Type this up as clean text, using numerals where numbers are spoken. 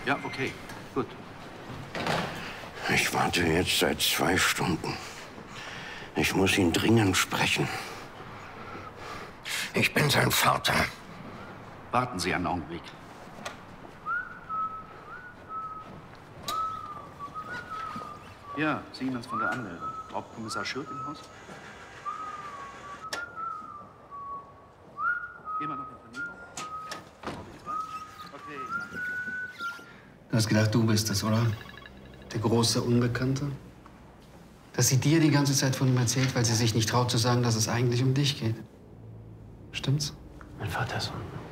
Ja, okay. Gut. Ich warte jetzt seit 2 Stunden. Ich muss ihn dringend sprechen. Ich bin sein Vater. Warten Sie einen Augenblick. Ja, Siemens von der Anmeldung. Hauptkommissar Schürk im Haus? Jemand noch in Vernehmung? Okay, danke. Du hast gedacht, du bist es, oder? Der große Unbekannte? Dass sie dir die ganze Zeit von ihm erzählt, weil sie sich nicht traut zu sagen, dass es eigentlich um dich geht. Stimmt's? Mein Vater ist